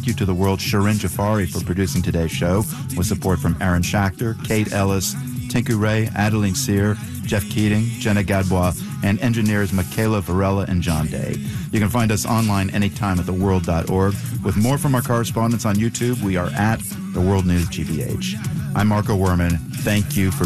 you to the world's Shirin Jafari for producing today's show, with support from Aaron Schachter, Kate Ellis, Tinku Ray, Adeline Sear, Jeff Keating, Jenna Gadbois, and engineers Michaela Varela and John Day. You can find us online anytime at theworld.org. With more from our correspondents on YouTube, we are at The World News GBH. I'm Marco Werman. Thank you for